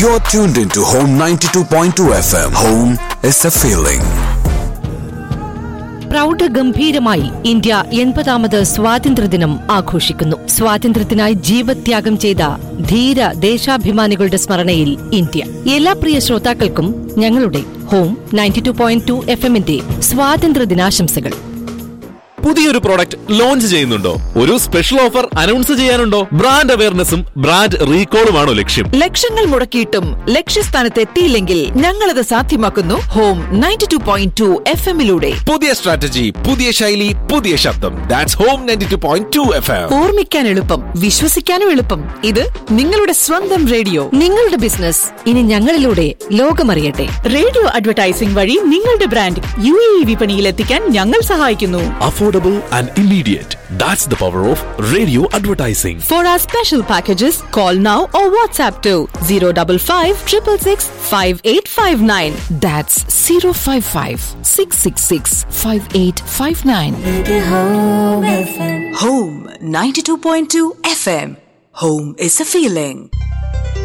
You're tuned into Home 92.2 FM. Home is a feeling. പ്രൗഢഗംഭീരമായി India 80ാമത് സ്വാതന്ത്ര്യദിനം ആഘോഷിക്കുന്നു. സ്വാതന്ത്ര്യത്തിനായി ജീവത്യാഗം ചെയ്ത ധീര ദേശാഭിമാനികളുടെ സ്മരണയിൽ ഇന്ത്യ. എല്ലാ പ്രിയ ശ്രോതാക്കൾക്കും ഞങ്ങളുടെ ഹോം 92.2 FM-ന്റെ സ്വാതന്ത്ര്യദിനാശംസകൾ. പുതിയൊരു പ്രോഡക്റ്റ് ലോഞ്ച് ചെയ്യുന്നുണ്ടോ? ഒരു special offer announce ചെയ്യാനുണ്ടോ? Brand അവയർനെസ്സും brand റീകോളുമാണോ ലക്ഷ്യം? ലക്ഷങ്ങൾ മുടക്കിയിട്ടും ലക്ഷ്യസ്ഥാനത്ത് എത്തിയില്ലെങ്കിൽ ഞങ്ങളത് സാധ്യമാക്കുന്നു ഹോം 92.2 FM-ലൂടെ. പുതിയ സ്ട്രാറ്റജി, പുതിയ ശൈലി, പുതിയ ശബ്ദം. That's home 92.2 FM. ഓർമ്മിക്കാൻ എളുപ്പം, വിശ്വസിക്കാനും എളുപ്പം. ഇത് നിങ്ങളുടെ സ്വന്തം റേഡിയോ. നിങ്ങളുടെ ബിസിനസ് ഇനി ഞങ്ങളിലൂടെ ലോകമറിയട്ടെ. റേഡിയോ അഡ്വർടൈസിംഗ് വഴി നിങ്ങളുടെ ബ്രാൻഡ് UAE വിപണിയിൽ എത്തിക്കാൻ ഞങ്ങൾ സഹായിക്കുന്നു. Affordable and immediate. That's the power of radio advertising. For our special packages, call now or WhatsApp to 055 666 5859. That's 055 666 5859. Home 92.2 FM. Home is a feeling.